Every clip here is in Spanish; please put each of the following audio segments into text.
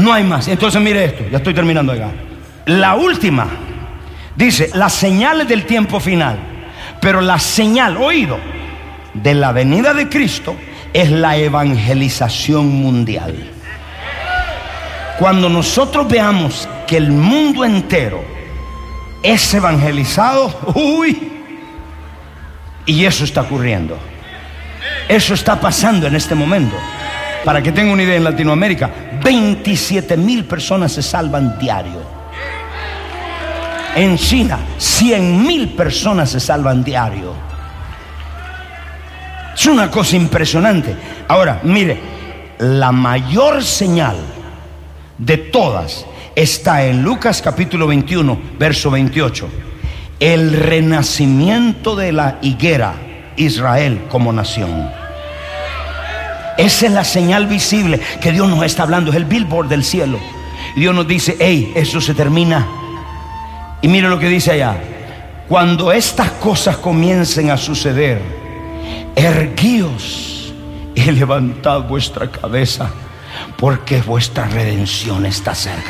No hay más. Entonces mire esto, ya estoy terminando acá. La última dice las señales del tiempo final. Pero la señal, oído, de la venida de Cristo es la evangelización mundial. Cuando nosotros veamos que el mundo entero es evangelizado, y eso está ocurriendo. Eso está pasando en este momento. Para que tengan una idea, en Latinoamérica 27,000 personas se salvan diario. En China 100,000 personas se salvan diario. Es una cosa impresionante. Ahora, mire, la mayor señal de todas está en Lucas capítulo 21, verso 28. El renacimiento de la higuera, Israel como nación. Esa es la señal visible que Dios nos está hablando. Es el billboard del cielo. Y Dios nos dice, hey, eso se termina. Y mire lo que dice allá. Cuando estas cosas comiencen a suceder, erguíos y levantad vuestra cabeza, porque vuestra redención está cerca.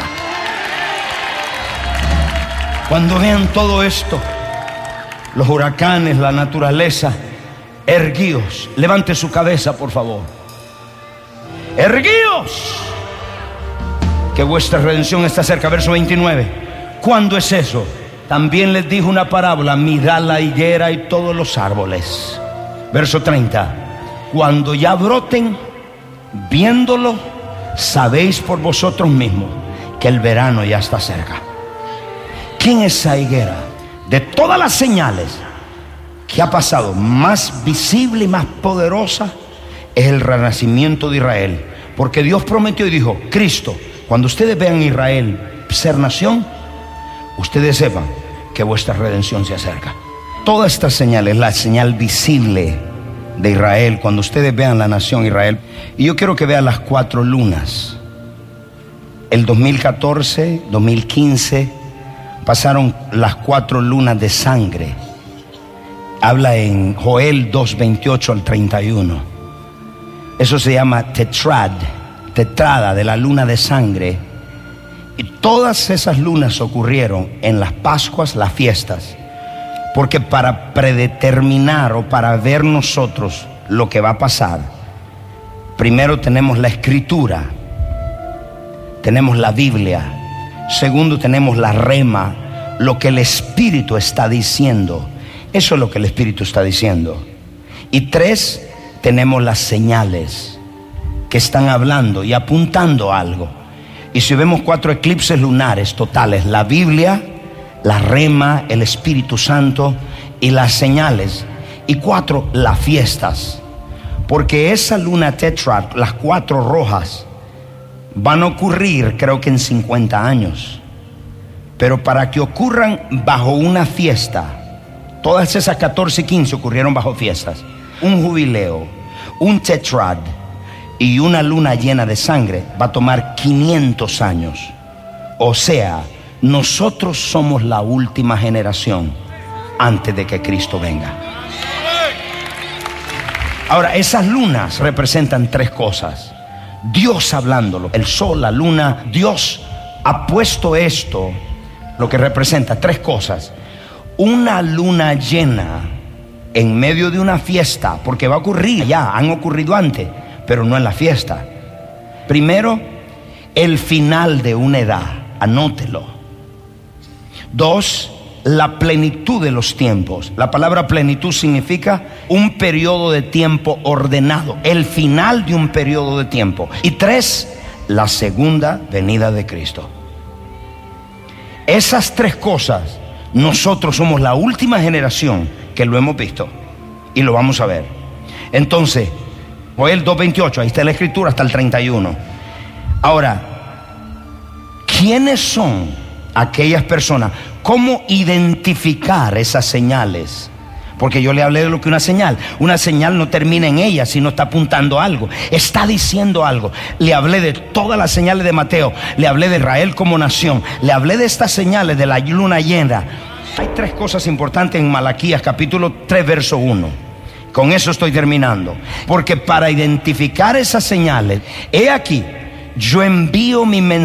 Cuando vean todo esto, los huracanes, la naturaleza, erguíos. Levante su cabeza, por favor. Erguíos, que vuestra redención está cerca. Verso 29. ¿Cuándo es eso? También les dijo una parábola: mirad la higuera y todos los árboles. Verso 30. Cuando ya broten, viéndolo, sabéis por vosotros mismos que el verano ya está cerca. ¿Quién es esa higuera? De todas las señales que ha pasado, más visible y más poderosa es el renacimiento de Israel. Porque Dios prometió y dijo: Cristo, cuando ustedes vean a Israel ser nación, ustedes sepan que vuestra redención se acerca. Todas estas señales, la señal visible de Israel, cuando ustedes vean la nación Israel. Y yo quiero que vean las 4 lunas. El 2014, 2015 pasaron las 4 lunas de sangre. Habla en Joel 2:28 al 31. Eso se llama tetrada de la luna de sangre. Y todas esas lunas ocurrieron en las Pascuas, las fiestas. Porque para predeterminar o para ver nosotros lo que va a pasar, primero tenemos la Escritura, tenemos la Biblia. Segundo, tenemos la rema, lo que el Espíritu está diciendo. Eso es lo que el Espíritu está diciendo. Y 3, tenemos las señales que están hablando y apuntando a algo. Y si vemos 4 eclipses lunares totales: la Biblia, la rema, el Espíritu Santo y las señales. Y 4, las fiestas. Porque esa luna tetrad, las 4 rojas, van a ocurrir creo que en 50 años. Pero para que ocurran bajo una fiesta, todas esas 14 y 15 ocurrieron bajo fiestas. Un jubileo, un tetrad y una luna llena de sangre va a tomar 500 años. O sea, nosotros somos la última generación antes de que Cristo venga. Ahora, esas lunas representan 3 cosas. Dios hablándolo, el sol, la luna. Dios ha puesto esto, lo que representa 3 cosas. Una luna llena en medio de una fiesta, porque va a ocurrir, ya han ocurrido antes, pero no en la fiesta. Primero, el final de una edad, anótelo. 2, la plenitud de los tiempos. La palabra plenitud significa un periodo de tiempo ordenado, el final de un periodo de tiempo. Y 3, la segunda venida de Cristo. Esas 3 cosas, nosotros somos la última generación que lo hemos visto y lo vamos a ver. Entonces, Joel 2:28, ahí está la Escritura hasta el 31. Ahora, ¿quiénes son aquellas personas? ¿Cómo identificar esas señales? Porque yo le hablé de lo que una señal no termina en ella, sino está apuntando a algo, está diciendo algo. Le hablé de todas las señales de Mateo, le hablé de Israel como nación, le hablé de estas señales de la luna llena. Hay 3 cosas importantes en Malaquías capítulo 3 verso 1. Con eso estoy terminando. Porque para identificar esas señales, he aquí, yo envío mi mensaje